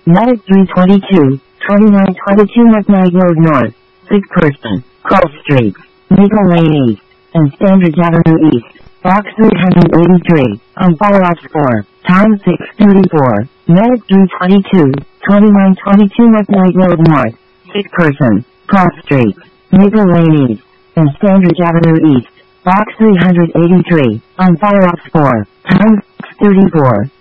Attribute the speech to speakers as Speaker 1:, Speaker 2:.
Speaker 1: Medic 322, 2922 McKnight Road North. Sick person. Cross Street. Maple Lane East. And Standard Avenue East. Box 383. On fire ops 4. Time 6:34. Medic 322, 2922 McKnight Road North. Sick person. Cross Street. Maple Lane East. And Standard Avenue East. Box 383. On fire ops 4. Time 6:34.